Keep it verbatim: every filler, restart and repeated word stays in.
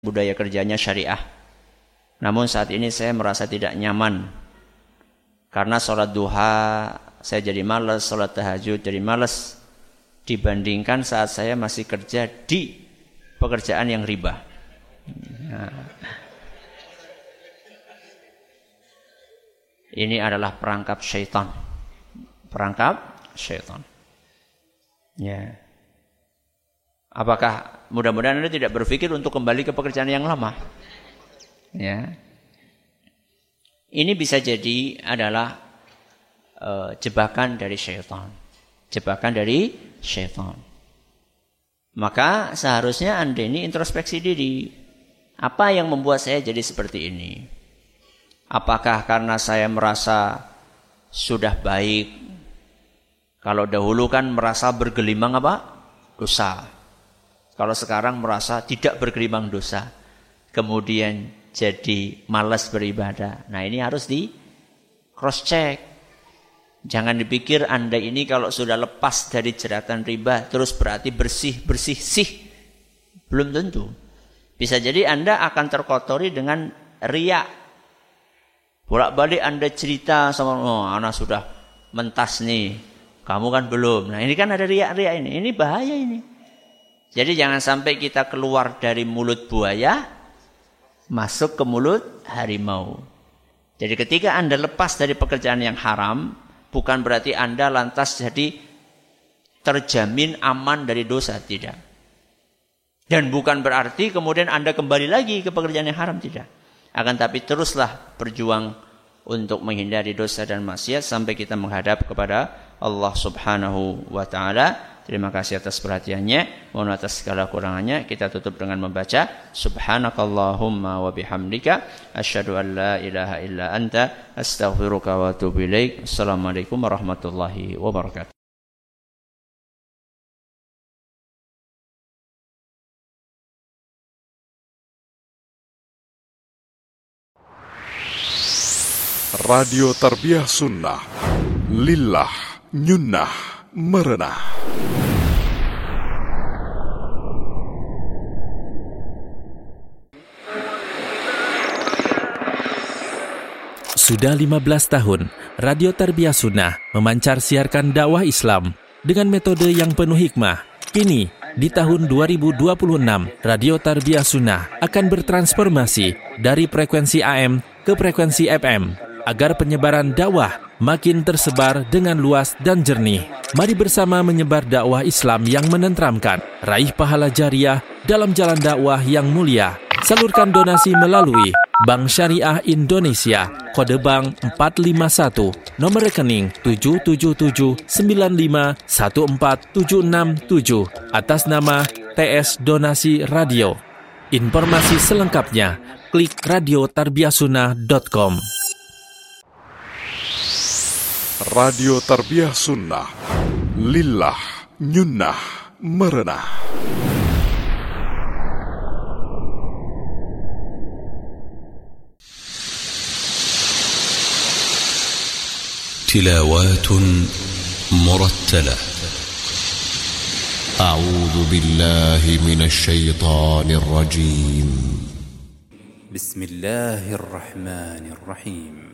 budaya kerjanya syariah. Namun saat ini saya merasa tidak nyaman karena sholat duha saya jadi malas, sholat tahajud jadi malas dibandingkan saat saya masih kerja di pekerjaan yang riba. Nah, ini adalah perangkap syaitan. Perangkap syaitan. Ya. Apakah mudah-mudahan Anda tidak berpikir untuk kembali ke pekerjaan yang lama? Ya. Ini bisa jadi adalah uh, jebakan dari syaitan. Jebakan dari syaitan. Maka seharusnya Anda ini introspeksi diri. Apa yang membuat saya jadi seperti ini? Apakah karena saya merasa sudah baik? Kalau dahulu kan merasa bergelimang apa? Dosa. Kalau sekarang merasa tidak bergelimang dosa. Kemudian jadi malas beribadah. Nah ini harus di cross check. Jangan dipikir Anda ini kalau sudah lepas dari jeratan riba terus berarti bersih, bersih, sih. Belum tentu. Bisa jadi Anda akan terkotori dengan riya. Bolak-balik Anda cerita sama, oh anak sudah mentas nih. Kamu kan belum. Nah ini kan ada riya-riya ini. Ini bahaya ini. Jadi jangan sampai kita keluar dari mulut buaya, masuk ke mulut harimau. Jadi ketika Anda lepas dari pekerjaan yang haram, bukan berarti Anda lantas jadi terjamin aman dari dosa, tidak. Dan bukan berarti kemudian Anda kembali lagi ke pekerjaan yang haram, tidak. Akan tapi teruslah berjuang untuk menghindari dosa dan maksiat sampai kita menghadap kepada Allah Subhanahu wa taala. Terima kasih atas perhatiannya. Mohon atas segala kurangannya. Kita tutup dengan membaca Subhanakallahumma wa bihamdika asyhadu an la ilaha illa anta astaghfiruka wa atubu ilaik. Assalamualaikum warahmatullahi wabarakatuh. Radio Tarbiyah Sunnah Lillah Nyunnah Merenah. Sudah lima belas tahun, Radio Tarbiyah Sunnah memancar siarkan dakwah Islam dengan metode yang penuh hikmah. Kini, di tahun dua ribu dua puluh enam, Radio Tarbiyah Sunnah akan bertransformasi dari frekuensi A M ke frekuensi F M agar penyebaran dakwah makin tersebar dengan luas dan jernih. Mari bersama menyebar dakwah Islam yang menenteramkan, raih pahala jariah dalam jalan dakwah yang mulia. Salurkan donasi melalui Bank Syariah Indonesia, kode bank empat lima satu, nomor rekening tujuh tujuh tujuh sembilan lima satu empat tujuh enam tujuh, atas nama T S Donasi Radio. Informasi selengkapnya, klik radio tarbiyah sunnah dot com. Radio Tarbiyah Sunnah Lillah Nyunnah Merenah. تلاوات مرتلة. أعوذ بالله من الشيطان الرجيم. بسم الله الرحمن الرحيم.